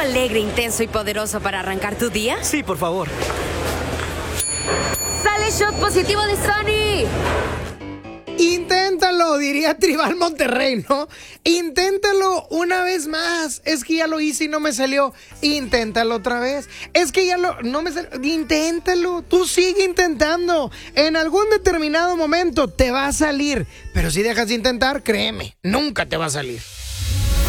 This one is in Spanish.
alegre, intenso y poderoso para arrancar tu día? Sí, por favor. ¡Sale shot positivo de Sony! Inténtalo, diría Tribal Monterrey, ¿no? Inténtalo una vez más. Es que ya lo hice y no me salió. Inténtalo otra vez. Es que no me salió. Inténtalo. Tú sigue intentando. En algún determinado momento te va a salir. Pero si dejas de intentar, créeme, nunca te va a salir.